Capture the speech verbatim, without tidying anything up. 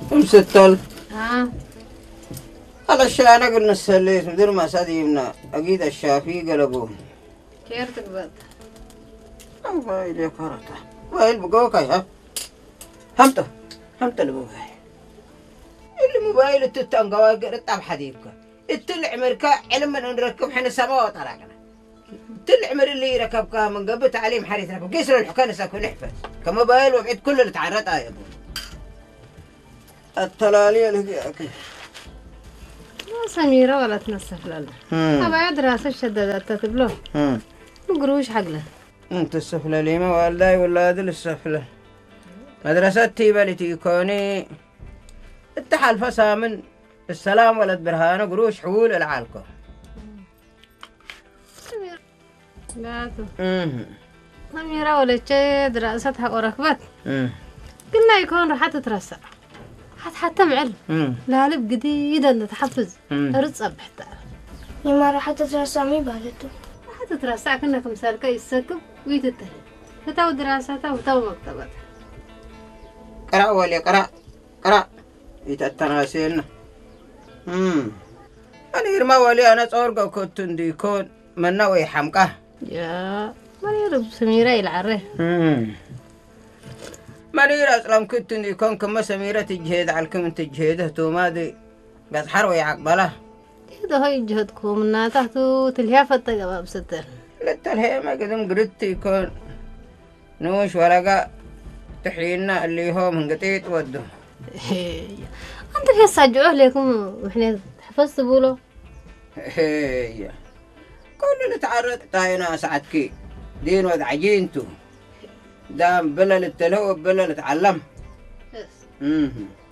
مستل ها على الشانة قلنا السليت مدير ما ساديمنا أكيد الشافي قلبوه كيرتك بد موبايل يا كارتا موبايل بقوكاي ها همته همته الموبايل اللي موبايل التتنقوا قرط أب حديدك التلع مركا علم من نركب حين السماوات طلعنا التلع مر اللي يركبكها من قبل تعليم حريث ركب كيسر الحكان ساكن نحفظ كموبايل وبعد كل اللي تعرضها يا ابو التلالية اللي فيها كيف ما سميرة ولا تنسف لنا أبا دراسة شددت تتبلو مقروش حق له انت السفلة لي ما والله ولا هذا السفلة مدرستي بلتي كوني التحال فسامن السلام ولد برهانة قروش حول العالكو لا سميرة ولا شيء دراستها وركبت قلنا يكون راح تترسع حتى حتى معل لا لب جديدة نتحفز أرصب حتى ما راح تترسع مي بالته راح تترسع كنا كمثال كي يسكب ويتتهي فتاو دراسته وتاو مكتبته قرأ ولي قرأ قرأ يتتناسينا امم أنا يرمى ولي أنا صورقة كنت ديكون من نوي حمقه يا ما يرب سميرة العره امم مريرة أصلاً كنت يكون كم سميرة تجهد على كم تجهده تو ما دي بس حروي عقبله هذا هاي جهدكم إنها تحتو تلهافة تجاب بستر لا تلهي ما قدم قردت يكون نوش ورقة تحيينا اللي هو من قطيت وده أنت كيف سجعوه لكم وإحنا حفظت بولو هي كل اللي تعرض تاينا ساعتكي دين وذعجينتو دام بلا للتلهو بلا لتعلم. امم